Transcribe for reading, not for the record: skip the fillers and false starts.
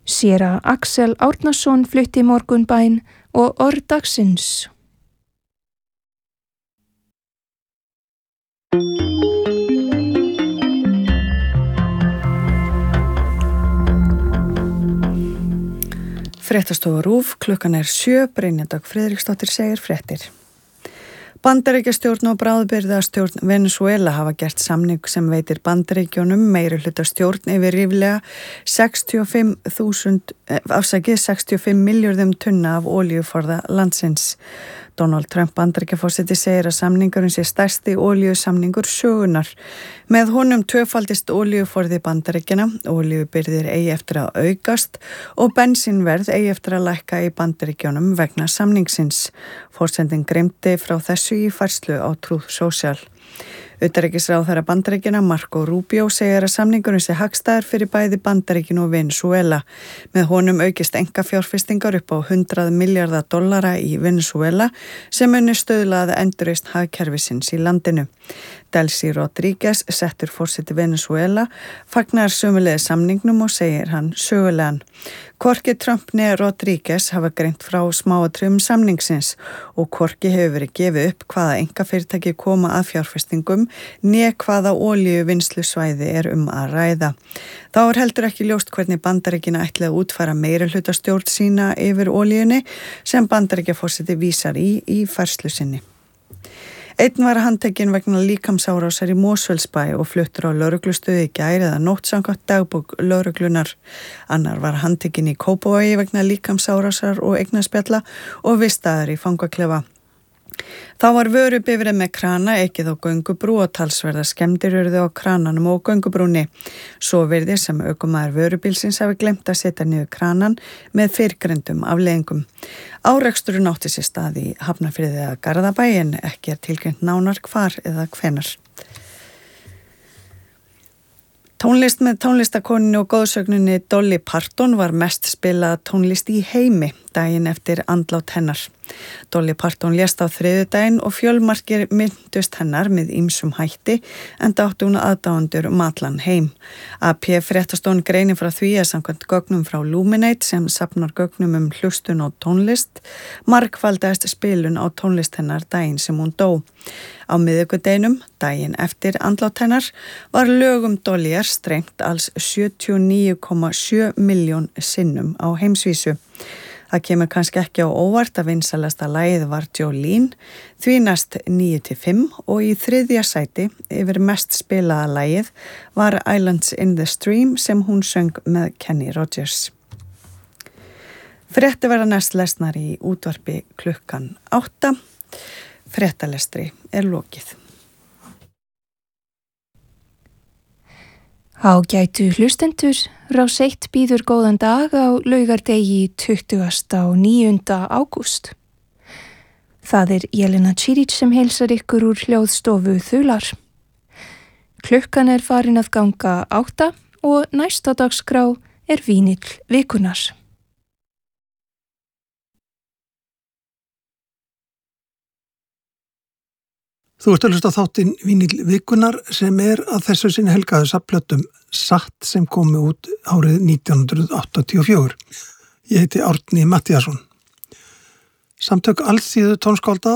Séra Axel Árnason flutti Morgunbæn og orð dagsins. Fréttastofa RÚV, klukkan 7, Brynjadögg Friðriksdóttir segir fréttir. Bandaríkjastjórn og bráðabirgðastjórn Venesúela hafa gert samning sem veitir Bandaríkjunum meirihluta stjórn yfir ríflega 65 milljörðum tunna af olíuforða landsins. Donald Trump Bandaríkjaforseti segir að samningurinn sé stærsti olíusamningur sögunar. Með honum tvöfaldist olíuforði Bandaríkjanna, olíubirgðir eigi eftir að aukast og bensínverð eigi eftir að lækka í Bandaríkjunum vegna samningsins. Forsending greimdi frá þessu í færslu á Truth Social. Utanríkisráðherra Bandaríkjanna Marco Rubio segir að samningurinn sé hagstæður fyrir bæði Bandaríkin og Venesúela. Með honum aukist einkafjárfestingar upp á $100 milljarða í Venesúela sem muni stuðla að endurreisn hagkerfisins í landinu. Delcy Rodríguez, settur forseti Venesúela, fagnar sömuleiðis samningnum og segir hann sögulegan. Hvorki Trump né Rodríguez hafa greint frá smáatriðum samningsins og hvorki hefur verið gefið upp hvaða einkafyrirtæki koma að fjárfestingum né hvaða olíuvinnslusvæði að ræða. Þá heldur ekki ljóst hvernig Bandaríkin ætli að útfæra meirihluta stjórn sína yfir olíunni sem Bandaríkjaforseti vísar í færslu sinni. Einn var handtekinn vegna líkamsárásar í Mosfellsbæ og fluttur á lögreglustöð í gær eða nótt samkvæmt dagbók lögreglunar. Annar var handtekinn í Kópavogi vegna líkamsárásar og eignaspjalla og vistaður í fangaklefa. Þá var vörubifreið með krana ekið á göngubrú og talsverðar skemmdir urðu á krananum og göngubrúnni. Svo virðist sem ökumaður vörubílsins hafi gleymt að setja niður kranan með fyrrgreindum afleiðingum. Áreksturinn átti sér stað í Hafnarfirði eða Garðabæ en ekki tilgreint nánar hvar eða hvenær. Tónlist með tónlistakonunni og góðsögninni Dolly Parton var mest spilað tónlist í heimi daginn eftir andlát hennar. Dolly Parton lést á þriðjudaginn og fjölmargir minntust hennar með ýmsum hætti enda átti hún aðdáendur allan heim. AP fréttastofan greinir frá því að samkvæmt gögnum frá Luminate sem safnar gögnum hlustun og tónlist margfaldaðist spilun á tónlist hennar daginn sem hún dó. Á miðvikudeginum, daginn eftir andlát hennar, var lögum Dollyar streymt alls 79,7 milljón sinnum á heimsvísu. Það kemur kannski ekki á óvart að vinsælasta lagið var Jolene, því næst 9-5 og í þriðja sæti yfir mest spilaða lagið var Islands in the Stream sem hún söng með Kenny Rogers. Fréttir verða næst lesnar í útvarpi klukkan 8. Fréttalestri lokið. Ágætu hlustendur, Rás 1 býður góðan dag á laugardegi 29. ágúst. Það Jelena Čirić sem heilsar ykkur úr hljóðstofu Þular. Klukkan farin að ganga 8 og næsta dagskrá vínill vikunnar. Þú ert að hlusta á þáttinn Vínill vikunnar sem að þessu sinni helgaðu safnplötum Satt sem komu út árið 1984. Ég heiti Árni Matthíasson. Samtök alþýðu tónskálda